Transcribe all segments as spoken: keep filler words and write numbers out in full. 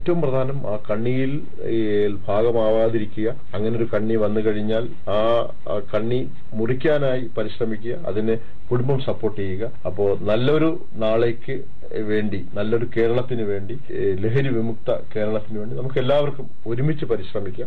ഏറ്റവും പ്രധാനം ആ കണ്ണിയിൽ ഭാഗമാവാതിരിക്കുക. അങ്ങനെ ഒരു കണ്ണി വന്നു കഴിഞ്ഞാൽ ആ കണ്ണി മുറിക്കാനായി പരിശ്രമിക്കുക. അതിന് കുടുംബം സപ്പോർട്ട് ചെയ്യുക. അപ്പോൾ നല്ലൊരു നാളേക്ക് വേണ്ടി, നല്ലൊരു കേരളത്തിന് വേണ്ടി, ലഹരി വിമുക്ത കേരളത്തിന് വേണ്ടി നമുക്ക് എല്ലാവർക്കും ഒരുമിച്ച് പരിശ്രമിക്കാം.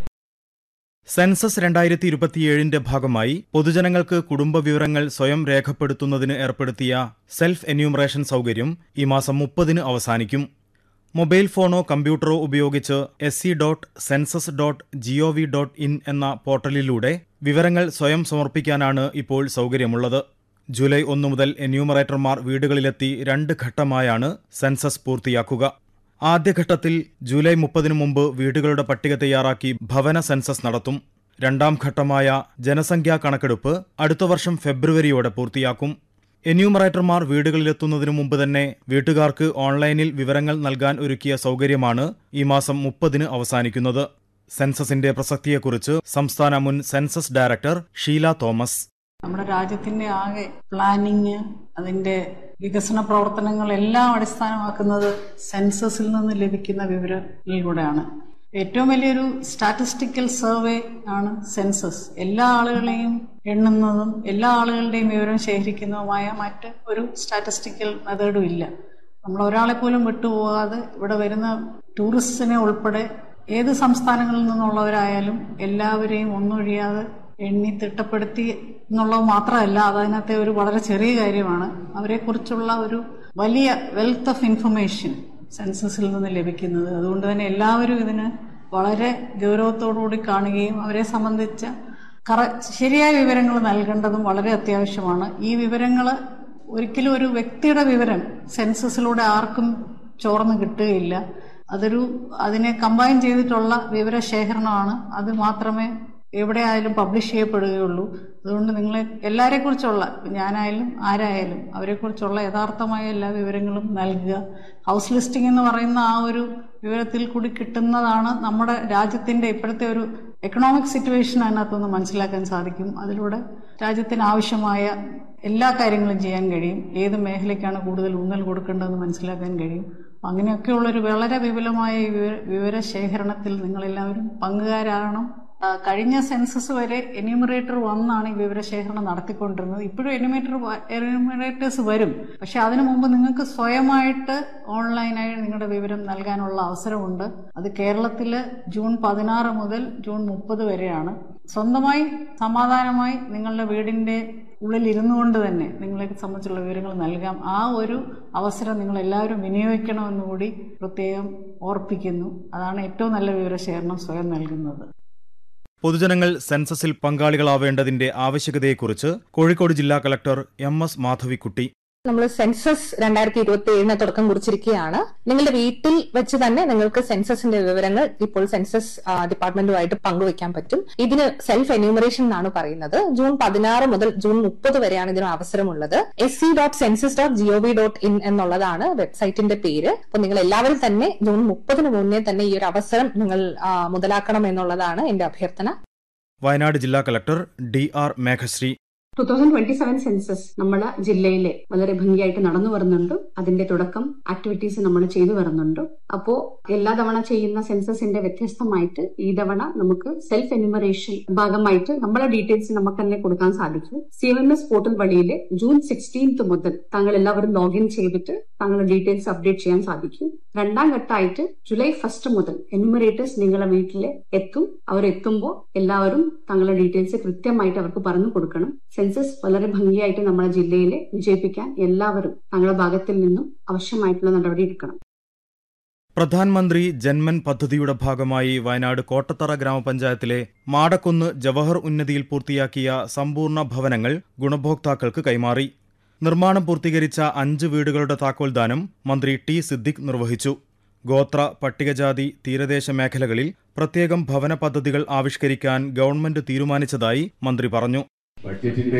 സെൻസസ് രണ്ടായിരത്തി ഇരുപത്തിയേഴിന്റെ ഭാഗമായി പൊതുജനങ്ങൾക്ക് കുടുംബ വിവരങ്ങൾ സ്വയം രേഖപ്പെടുത്തുന്നതിന് ഏർപ്പെടുത്തിയ സെൽഫ് എന്യൂമറേഷൻ സൗകര്യം ഈ മാസം മുപ്പതിന് അവസാനിക്കും. മൊബൈൽ ഫോണോ കമ്പ്യൂട്ടറോ ഉപയോഗിച്ച് S C dot census dot G O V dot in എന്ന പോർട്ടലിലൂടെ വിവരങ്ങൾ സ്വയം സമർപ്പിക്കാനാണ് ഇപ്പോൾ സൗകര്യമുള്ളത്. ജൂലൈ ഒന്ന് മുതൽ എന്യൂമറേറ്റർമാർ വീടുകളിലെത്തി രണ്ട് ഘട്ടമായാണ് സെൻസസ് പൂർത്തിയാക്കുക. ആദ്യഘട്ടത്തിൽ ജൂലൈ മുപ്പതിനു മുമ്പ് വീടുകളുടെ പട്ടിക തയ്യാറാക്കി ഭവന സെൻസസ് നടത്തും. രണ്ടാം ഘട്ടമായ ജനസംഖ്യാ കണക്കെടുപ്പ് അടുത്ത വർഷം ഫെബ്രുവരിയോടെ പൂർത്തിയാക്കും. എന്യൂമറേറ്റർമാർ വീടുകളിലെത്തുന്നതിനു മുമ്പ് തന്നെ വീട്ടുകാർക്ക് ഓൺലൈനിൽ വിവരങ്ങൾ നൽകാൻ ഒരുക്കിയ സൗകര്യമാണ് ഈ മാസം മുപ്പതിന് അവസാനിക്കുന്നത്. സെൻസസിന്റെ പ്രസക്തിയെക്കുറിച്ച് സംസ്ഥാന മുൻ സെൻസസ് ഡയറക്ടർ ഷീല തോമസ്. നമ്മുടെ രാജ്യത്തിന്റെ ആകെ പ്ലാനിങ്, അതിന്റെ വികസന പ്രവർത്തനങ്ങളെല്ലാം അടിസ്ഥാനമാക്കുന്നത് സെൻസസിൽ നിന്ന് ലഭിക്കുന്ന വിവരങ്ങളിലൂടെയാണ്. ഏറ്റവും വലിയൊരു സ്റ്റാറ്റിസ്റ്റിക്കൽ സർവേ ആണ് സെൻസസ്. എല്ലാ ആളുകളെയും എണ്ണുന്നതും എല്ലാ ആളുകളുടെയും വിവരം ശേഖരിക്കുന്നതുമായ മറ്റ് ഒരു സ്റ്റാറ്റിസ്റ്റിക്കൽ മെത്തേഡും ഇല്ല. നമ്മൾ ഒരാളെ പോലും വിട്ടുപോകാതെ ഇവിടെ വരുന്ന ടൂറിസ്റ്റിനെ ഉൾപ്പെടെ ഏത് സംസ്ഥാനങ്ങളിൽ നിന്നുള്ളവരായാലും എല്ലാവരെയും ഒന്നൊഴിയാതെ എണ്ണി തിട്ടപ്പെടുത്തി എന്നുള്ളത് മാത്രമല്ല, അതിനകത്തെ ഒരു വളരെ ചെറിയ കാര്യമാണ്. അവരെക്കുറിച്ചുള്ള ഒരു വലിയ വെൽത്ത് ഓഫ് ഇൻഫർമേഷൻ സെൻസസിൽ നിന്ന് ലഭിക്കുന്നത്. അതുകൊണ്ട് തന്നെ എല്ലാവരും ഇതിന് വളരെ ഗൗരവത്തോടുകൂടി കാണുകയും അവരെ സംബന്ധിച്ച കറ ശരിയായ വിവരങ്ങൾ നൽകേണ്ടതും വളരെ അത്യാവശ്യമാണ്. ഈ വിവരങ്ങൾ ഒരിക്കലും ഒരു വ്യക്തിയുടെ വിവരം സെൻസസിലൂടെ ആർക്കും ചോർന്ന് കിട്ടുകയില്ല. അതൊരു അതിനെ കമ്പൈൻ ചെയ്തിട്ടുള്ള വിവരശേഖരണമാണ്. അത് മാത്രമേ എവിടെയായാലും പബ്ലിഷ് ചെയ്യപ്പെടുകയുള്ളൂ. അതുകൊണ്ട് നിങ്ങളെ എല്ലാവരെ കുറിച്ചുള്ള, ഞാനായാലും ആരായാലും അവരെക്കുറിച്ചുള്ള യഥാർത്ഥമായ എല്ലാ വിവരങ്ങളും നൽകുക. ഹൗസ് ലിസ്റ്റിംഗ് എന്ന് പറയുന്ന ആ ഒരു വിവരത്തിൽ കൂടി കിട്ടുന്നതാണ് നമ്മുടെ രാജ്യത്തിന്റെ ഇപ്പോഴത്തെ ഒരു എക്കണോമിക് സിറ്റുവേഷൻ അതിനകത്തുനിന്ന് മനസ്സിലാക്കാൻ സാധിക്കും. അതിലൂടെ രാജ്യത്തിന് ആവശ്യമായ എല്ലാ കാര്യങ്ങളും ചെയ്യാൻ കഴിയും. ഏത് മേഖലയ്ക്കാണ് കൂടുതൽ ഊന്നൽ കൊടുക്കേണ്ടതെന്ന് മനസ്സിലാക്കാൻ കഴിയും. അങ്ങനെയൊക്കെയുള്ളൊരു വളരെ വിപുലമായ വിവരശേഖരണത്തിൽ നിങ്ങളെല്ലാവരും പങ്കുകാരാകണം. കഴിഞ്ഞ സെൻസസ് വരെ എന്യൂമറേറ്റർ വന്നാണ് ഈ വിവരശേഖരണം നടത്തിക്കൊണ്ടിരുന്നത്. ഇപ്പോഴും എന്യൂമറേറ്റർ എന്യൂമറേറ്റേഴ്സ് വരും. പക്ഷെ അതിനു മുമ്പ് നിങ്ങൾക്ക് സ്വയമായിട്ട് ഓൺലൈനായി നിങ്ങളുടെ വിവരം നൽകാനുള്ള അവസരമുണ്ട്. അത് കേരളത്തില് ജൂൺ പതിനാറ് മുതൽ ജൂൺ മുപ്പത് വരെയാണ്. സ്വന്തമായി സമാധാനമായി നിങ്ങളുടെ വീടിന്റെ ഉള്ളിൽ ഇരുന്നു കൊണ്ട് തന്നെ നിങ്ങളെ സംബന്ധിച്ചുള്ള വിവരങ്ങൾ നൽകാം. ആ ഒരു അവസരം നിങ്ങൾ എല്ലാവരും വിനിയോഗിക്കണമെന്നുകൂടി പ്രത്യേകം ഓർപ്പിക്കുന്നു. അതാണ് ഏറ്റവും നല്ല വിവരശേഖരണം സ്വയം നൽകുന്നത്. പൊതുജനങ്ങൾ സെൻസസിൽ പങ്കാളികളാവേണ്ടതിന്റെ ആവശ്യകതയെക്കുറിച്ച് കോഴിക്കോട് ജില്ലാ കളക്ടർ എം എസ് മാധവിക്കുട്ടി. നമ്മൾ സെൻസസ് രണ്ടായിരത്തി ഇരുപത്തി ഏഴിന് തുടക്കം കുറിച്ചിരിക്കുകയാണ്. നിങ്ങളുടെ വീട്ടിൽ വെച്ച് തന്നെ നിങ്ങൾക്ക് സെൻസസിന്റെ വിവരങ്ങൾ ഇപ്പോൾ സെൻസസ് ഡിപ്പാർട്ട്മെന്റുമായിട്ട് പങ്കുവയ്ക്കാൻ പറ്റും. ഇതിന് സെൽഫ് എന്യൂമറേഷൻ എന്നാണ് പറയുന്നത്. ജൂൺ പതിനാറ് മുതൽ ജൂൺ മുപ്പത് വരെയാണ് ഇതിന് അവസരമുള്ളത്. S C dot census dot G O V dot in എന്നുള്ളതാണ് വെബ്സൈറ്റിന്റെ പേര്. അപ്പൊ നിങ്ങൾ എല്ലാവരും തന്നെ ജൂൺ മുപ്പതിന് മുന്നേ തന്നെ ഈ ഒരു അവസരം നിങ്ങൾ മുതലാക്കണം എന്നുള്ളതാണ് എന്റെ അഭ്യർത്ഥന. വയനാട് ജില്ലാ collector D R Meghashree. Two thousand twenty seven census നമ്മുടെ ജില്ലയിലെ വളരെ ഭംഗിയായിട്ട് നടന്നു വരുന്നുണ്ട്. അതിന്റെ തുടക്കം ആക്ടിവിറ്റീസ് നമ്മൾ ചെയ്തു വരുന്നുണ്ട്. അപ്പോ എല്ലാ തവണ ചെയ്യുന്ന സെൻസസിന്റെ വ്യത്യസ്തമായിട്ട് ഈ തവണ നമുക്ക് സെൽഫ് എന്യൂമറേഷൻ ഭാഗമായിട്ട് നമ്മളെ ഡീറ്റെയിൽസ് നമുക്ക് തന്നെ കൊടുക്കാൻ സാധിക്കും. C M M S portal വഴിയില് ജൂൺ സിക്സ്റ്റീൻത്ത് മുതൽ താങ്കൾ എല്ലാവരും ലോഗിൻ ചെയ്തിട്ട് താങ്കളുടെ ഡീറ്റെയിൽസ് അപ്ഡേറ്റ് ചെയ്യാൻ സാധിക്കും. രണ്ടാം ഘട്ടമായിട്ട് ജൂലൈ ഫസ്റ്റ് മുതൽ എന്യൂമറേറ്റേഴ്സ് നിങ്ങളുടെ വീട്ടിൽ എത്തും. അവരെത്തുമ്പോൾ എല്ലാവരും തങ്ങളുടെ ഡീറ്റെയിൽസ് കൃത്യമായിട്ട് അവർക്ക് പറഞ്ഞു കൊടുക്കണം. സെൻസസ് വളരെ ഭംഗിയായിട്ട് നമ്മുടെ ജില്ലയിലെ വിജയിപ്പിക്കാൻ എല്ലാവരും തങ്ങളുടെ ഭാഗത്തിൽ നിന്നും ആവശ്യമായിട്ടുള്ള നടപടി എടുക്കണം. പ്രധാനമന്ത്രി ജൻമൻ പദ്ധതിയുടെ ഭാഗമായി വയനാട് കോട്ടത്തറ ഗ്രാമപഞ്ചായത്തിലെ മാടക്കുന്ന് ജവഹർ ഉന്നതിയിൽ പൂർത്തിയാക്കിയ സമ്പൂർണ്ണ ഭവനങ്ങൾ ഗുണഭോക്താക്കൾക്ക് കൈമാറി. നിർമ്മാണം പൂർത്തീകരിച്ച അഞ്ച് വീടുകളുടെ താക്കോൽദാനം മന്ത്രി ടി സിദ്ദിഖ് നിർവഹിച്ചു. ഗോത്ര, പട്ടികജാതി, തീരദേശ മേഖലകളിൽ പ്രത്യേകം ഭവന പദ്ധതികൾ ആവിഷ്കരിക്കാൻ ഗവൺമെന്റ് തീരുമാനിച്ചതായി മന്ത്രി പറഞ്ഞു. ബഡ്ജറ്റിന്റെ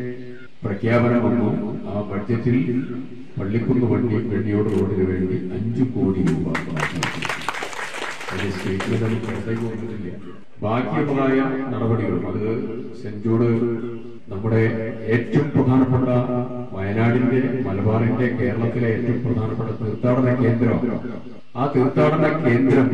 പ്രഖ്യാപനം വന്നു. ആ ബഡ്ജറ്റിൽ പള്ളിക്കുന്ന് വണ്ടി വെള്ളിയോട് റോഡിന് വേണ്ടി അഞ്ചു കോടി രൂപ സ്റ്റേറ്റ്മെന്റ് പുറത്തേക്ക് വന്നിട്ടില്ല. ബാക്കിയുള്ളതായ നടപടികളും അത് സെഞ്ചൂട് നമ്മുടെ ഏറ്റവും പ്രധാനപ്പെട്ട വയനാടിന്റെ, മലബാറിന്റെ, കേരളത്തിലെ ഏറ്റവും പ്രധാനപ്പെട്ട തീർത്ഥാടന കേന്ദ്രം ആ തീർത്ഥാടന കേന്ദ്രം